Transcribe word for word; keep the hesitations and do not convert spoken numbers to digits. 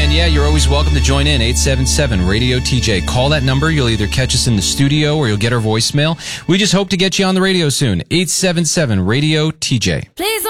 And yeah, you're always welcome to join in. eight seven seven radio T J. Call that number. You'll either catch us in the studio or you'll get our voicemail. We just hope to get you on the radio soon. eight seven seven radio T J. Please